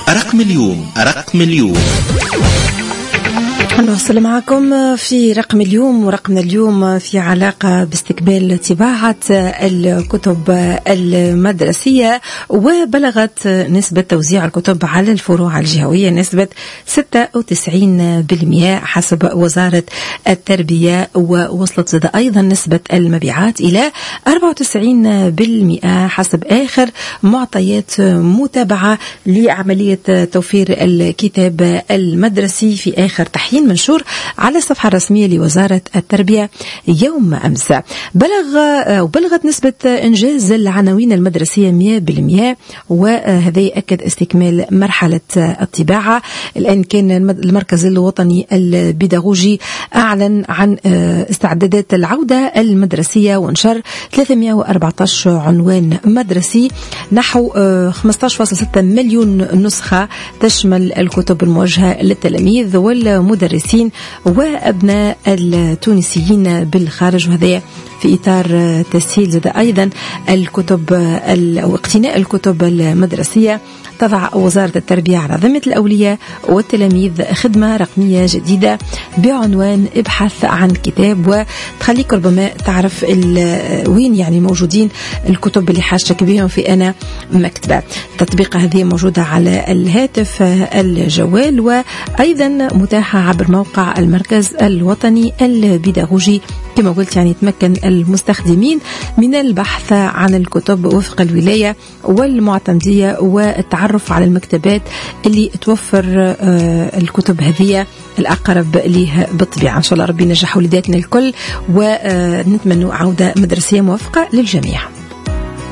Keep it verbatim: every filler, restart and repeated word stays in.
رقم اليوم رقم اليوم نواصل معكم في رقم اليوم، ورقمنا اليوم في علاقة باستكمال طباعة الكتب المدرسية. وبلغت نسبة توزيع الكتب على الفروع الجهوية نسبة ستة وتسعين بالمئة حسب وزارة التربية، ووصلت أيضا نسبة المبيعات إلى أربعة وتسعين بالمئة حسب آخر معطيات متابعة لعملية توفير الكتاب المدرسي في آخر تحيين منشور على الصفحة الرسمية لوزارة التربية يوم أمس. بلغ وبلغت نسبة إنجاز العناوين المدرسية مئة بالمئة، وهذا يأكد استكمال مرحلة الطباعة. الآن كان المركز الوطني البيداغوجي أعلن عن استعدادات العودة المدرسية ونشر ثلاثمئة وأربعة عشر عنوان مدرسي، نحو خمسة عشر فاصلة ستة مليون نسخة تشمل الكتب الموجهة للتلاميذ والمدرسين وأبناء التونسيين بالخارج، وهذا في إطار تسهيل زاد أيضا الكتب أو اقتناء الكتب المدرسية. تضع وزارة التربية على ذمة الأولياء والتلاميذ خدمة رقمية جديدة بعنوان ابحث عن كتاب، وتخليك ربما تعرف وين يعني موجودين الكتب اللي حاجتك بهم في أنا مكتبة. تطبيق هذه موجودة على الهاتف الجوال، وأيضا متاحة عبر موقع المركز الوطني البيداغوجي. كما قلت يعني يتمكن المستخدمين من البحث عن الكتب وفق الولاية والمعتمدية والتعرف على المكتبات اللي توفر الكتب هذه الأقرب ليه بالطبيعة. إن شاء الله ربي ينجح ولاداتنا الكل، ونتمنى عودة مدرسية موفقة للجميع.